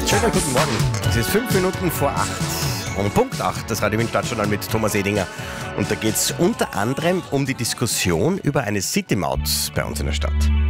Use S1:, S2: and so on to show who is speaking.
S1: Schönen guten Morgen. Es ist 5 Minuten vor 8. Um Punkt 8, das Radio Wien Stadtjournal mit Thomas Edinger. Und da geht es unter anderem um die Diskussion über eine City-Maut bei uns in der Stadt.